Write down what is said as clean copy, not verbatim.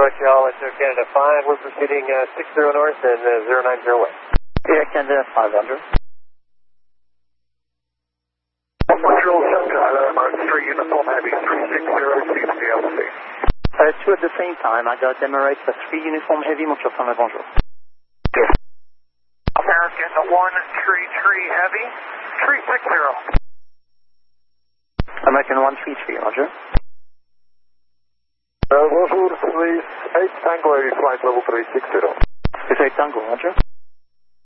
Roger, all into Canada 5. We're proceeding 60 north and 090 west. Air Canada 5 under. Montreal Central, Mark 3 Uniform Heavy 360 CLC. Two at the same time. I got Emirates 3 Uniform Heavy, Montreal Central, bonjour. American 133 Heavy 360. American 133, roger. Bonjour, Swiss 8 Tango, flight level 360. Swiss 8 Tango, roger.